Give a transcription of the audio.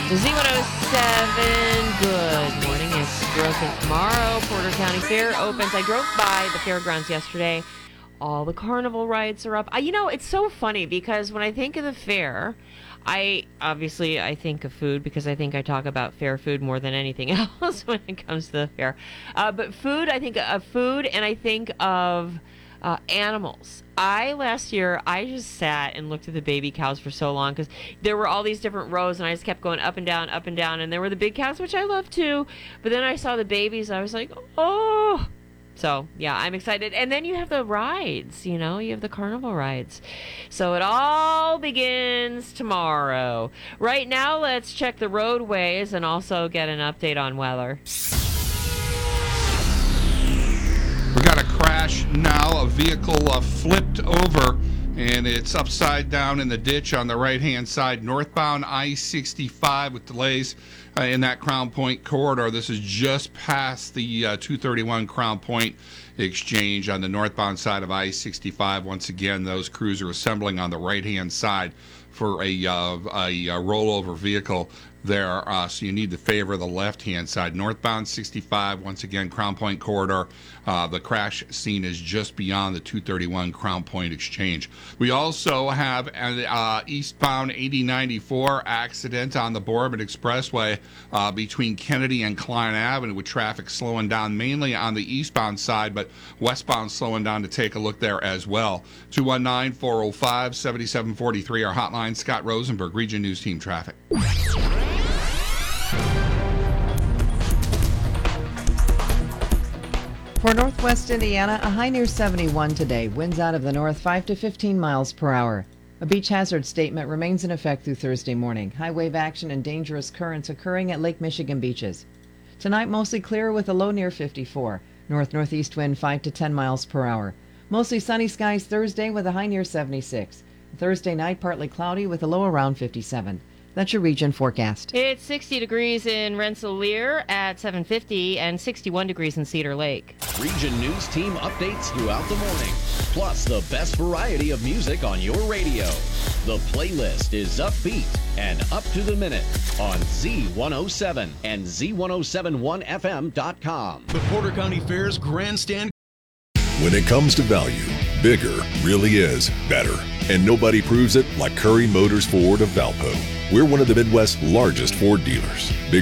Z107, good morning. It's Growth tomorrow. Porter County Fair opens. I drove by the fairgrounds yesterday. All the carnival rides are up. It's so funny because when I think of the fair, I think of food because I think I talk about fair food more than anything else when it comes to the fair. But food, I think of food and I think of animals. Last year, I just sat and looked at the baby cows for so long because there were all these different rows and I just kept going up and down, and there were the big cows, which I love too. But then I saw the babies, I was like, oh. So, yeah, I'm excited. And then you have the rides, you have the carnival rides. So it all begins tomorrow. Right now, let's check the roadways and also get an update on weather. We got a crash now. A vehicle flipped over, and it's upside down in the ditch on the right-hand side, northbound I-65 with delays in that Crown Point corridor. This is just past the 231 Crown Point exchange on the northbound side of I-65. Once again, those crews are assembling on the right-hand side for a rollover vehicle there, so you need to favor the left-hand side. Northbound 65, once again, Crown Point corridor. The crash scene is just beyond the 231 Crown Point exchange. We also have an eastbound 8094 accident on the Boardman Expressway between Kennedy and Klein Avenue, with traffic slowing down mainly on the eastbound side, but westbound slowing down to take a look there as well. 219-405-7743, our hotline. Scott Rosenberg, Region News Team Traffic. For northwest Indiana, a high near 71 today. Winds out of the north 5 to 15 miles per hour. A beach hazard statement remains in effect through Thursday morning. High wave action and dangerous currents occurring at Lake Michigan beaches. Tonight, mostly clear with a low near 54. North-northeast wind 5 to 10 miles per hour. Mostly sunny skies Thursday with a high near 76. Thursday night, partly cloudy with a low around 57. That's your region forecast. It's 60 degrees in Rensselaer at 7:50 and 61 degrees in Cedar Lake. Region News Team updates throughout the morning, plus the best variety of music on your radio. The playlist is upbeat and up to the minute on Z107 and Z1071FM.com. The Porter County Fair's Grandstand. When it comes to value, bigger really is better. And nobody proves it like Curry Motors Ford of Valpo. We're one of the Midwest's largest Ford dealers. Big